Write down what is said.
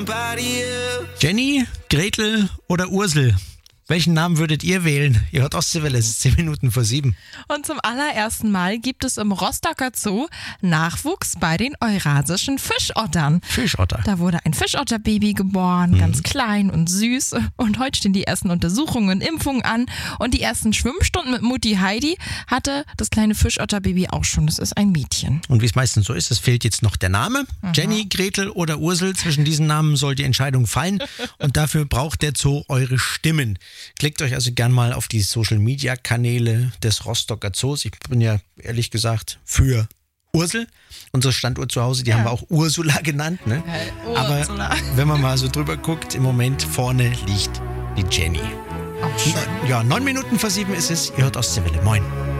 Jenny, Gretel oder Ursel? Welchen Namen würdet ihr wählen? Ihr hört Ostseewelle, es ist 10 Minuten vor 7. Und zum allerersten Mal gibt es im Rostocker Zoo Nachwuchs bei den eurasischen Fischottern. Fischotter. Da wurde ein Fischotterbaby geboren, ganz klein und süß. Und heute stehen die ersten Untersuchungen und Impfungen an. Und die ersten Schwimmstunden mit Mutti Heidi hatte das kleine Fischotterbaby auch schon. Das ist ein Mädchen. Und wie es meistens so ist, es fehlt jetzt noch der Name. Jenny, Gretel oder Ursel. Zwischen diesen Namen soll die Entscheidung fallen. Und dafür braucht der Zoo eure Stimmen. Klickt euch also gern mal auf die Social-Media-Kanäle des Rostocker Zoos. Ich bin ja ehrlich gesagt für Ursel. Unsere Standuhr zu Hause, die haben wir auch Ursula genannt. Ne? Aber wenn man mal so drüber guckt, im Moment vorne liegt die Jenny. Auch schön. Ja, 9 Minuten vor 7 ist es. Ihr hört Ostseewelle. Moin.